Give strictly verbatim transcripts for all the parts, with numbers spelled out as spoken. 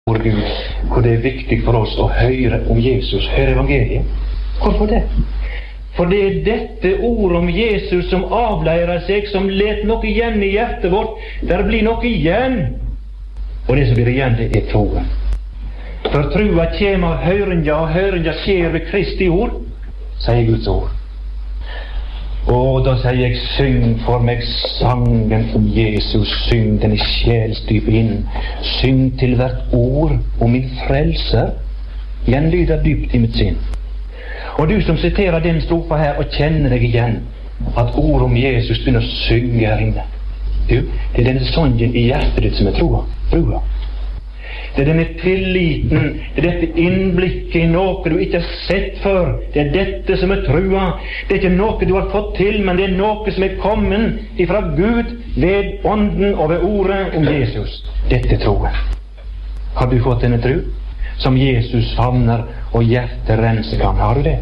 for Gud, hvor det er viktig for oss å høre om Jesus, høre evangeliet. Hvorfor det? For det er dette ord om Jesus som avleirer seg, som let noe igjen i hjertet vårt. Der blir noe igjen. Og det som blir igjen, det er troen. For trua kjem av høyringa, og høyringa skjer ved Kristi ord, sier Guds ord. Og da sier jeg, syng for meg sangen om Jesus, syng den i sjelsdypet inn. Syng til hvert ord om min frelser, gjenlyder dypt i mitt sinn. Og du som siterer den strofa her og kjenner deg igjen, at ord om Jesus begynner å synge her inne. Du, det er denne sangen i hjertet ditt som er troa. Troa. Det er denne tilliten, det er dette innblikket i noe du ikke har sett før. Det er dette som er trua. Det er ikke noe du har fått til, men det er noe som er kommet ifra Gud ved ånden og ved ordet om Jesus. Dette er troen. Har du fått denne tro? Som Jesus favner og hjertet renser kan. Har du det?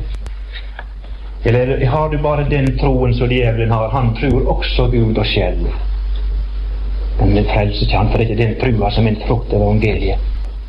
Eller har du bare den troen som djevelen har? Han tror også Gud og sjel. Men min frelse ikke han, for det er ikke den trua som er en frukt av evangeliet.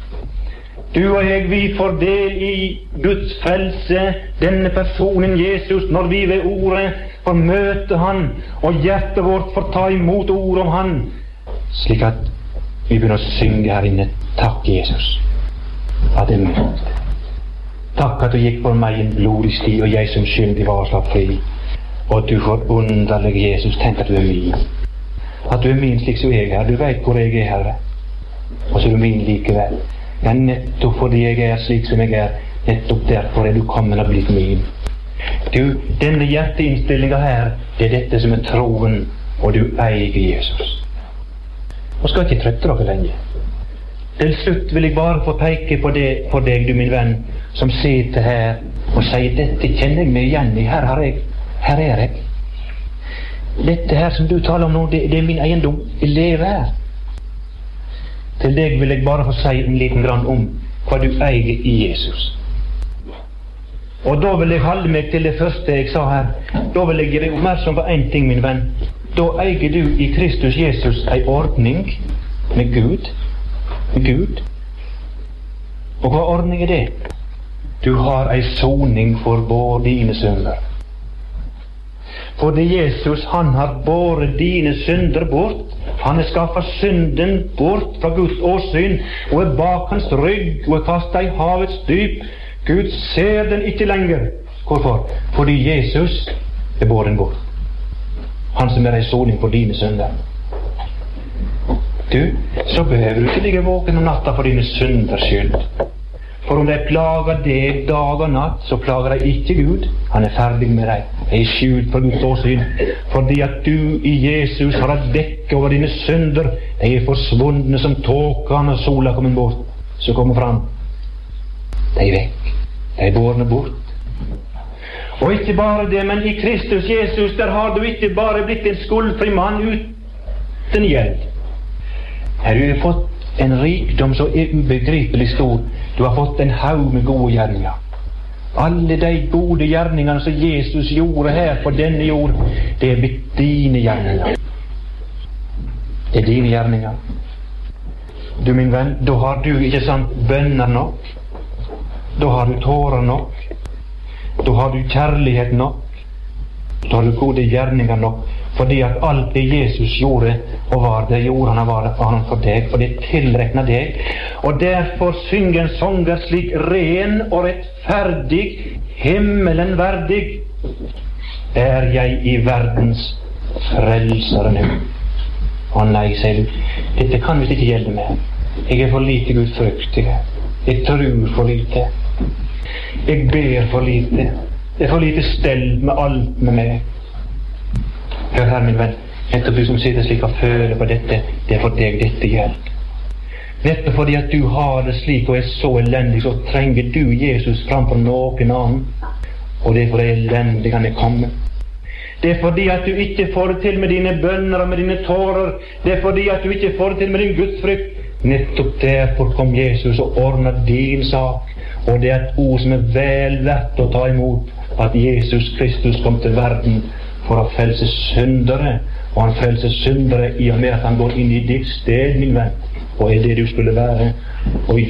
Du og jeg, vi får del i Guds frelse, denne personen Jesus, når vi ved ordet får møte han, og hjertet vårt får ta imot ord om han, slik at vi begynner å synge her inne. Takk, Jesus, at jeg møtte. Takk at du gikk for meg en blodig sti, og jeg som skyldig var slapp fri. Og du forunderlig, Jesus, tenk at du er min. At du er min slik som jeg er. Du vet hvor jeg er, Herre. Og så er du min likevel. Ja, nettopp fordi jeg er slik som jeg er, nettopp derfor er du kommet og blitt min. Du, denne hjerteinnstillinga her, det er dette som er troen, og du eier Jesus. Og skal ikke trøtte dere lenge. Til slutt vil jeg bare få peke på det for deg, du min venn, som sitter her og sier, dette kjenner jeg meg igjen i, her, har jeg, her er jeg. Dette her som du taler om nå, det, det er min eiendom. Jeg lever her. Til deg vil jeg bare få si en liten grann om hva du eier i Jesus. Og da vil jeg holde meg til det første jeg sa her. Da vil jeg gjøre deg oppmerksom på en ting, min venn. Da eier du i Kristus Jesus en ordning med Gud. Med Gud. Og hva ordning er det? Du har en soning for både dine synder. Fordi Jesus, han har båret dine synder bort. Han har skaffet synden bort fra Guds åsyn, og er bak hans rygg, og er kastet i havets dyp. Gud ser den ikke lenger. Hvorfor? Fordi Jesus er båret den bort. Han som er en soning for dine synder. Du, så behøver du ikke ligge våken om natta for dine synders skyld. For om de plager deg dag og natt, så plager de ikke Gud. Han er ferdig med deg. De er skjult for Guds åsyn. Fordi at du i Jesus har et dekke over dine synder. De er forsvundne som tåken og sola kommer bort. Så kommer fram. De er vekk. De er bårne bort. Og ikke bare det, men i Kristus Jesus, der har du ikke bare blitt en skuldfri mann uten gjeld. Her har du fått en rikdom så er ubegripelig stor. Du har fått en haug med gode gjerninger. Alle de gode gjerningene som Jesus gjorde her på denne jord, det er blitt dine gjerninger. Det er dine gjerninger. Du, min venn, da har du ikke sant bønner nok. Da har du tårer nok. Da har du kjærlighet nok. Da har du gode gjerninger nok. Fordi at alt det Jesus gjorde, og var det gjorde han, var det for han for deg, for det tilrekner deg. Og derfor synger en sanger slik, ren og rettferdig, himmelen verdig, er jeg i verdens frelsere nå. Å nei, sier du, dette kan visst ikke gjelde meg. Jeg er for lite gudfryktig. Jeg tror for lite. Jeg ber for lite. Det er for lite stell med alt med meg. Hør her, min venn, nettopp du som sitter slik og føler på dette, det er for deg dette gjelder. Nettopp fordi at du har det slik og er så elendig, så trenger du Jesus framfor noen annen. Og det er for det elendig han er kommet. Det er fordi at du ikke får det til med dine bønner og med dine tårer. Det er fordi at du ikke får det til med din gudsfrykt. Nettopp derfor kom Jesus og ordnet din sak. Og det er et ord som er vel verdt å ta imot, at Jesus Kristus kom til verden for å frelse syndere, og han frelser syndere i og med at han går inn i ditt sted, min venn, og er det du skulle være. Og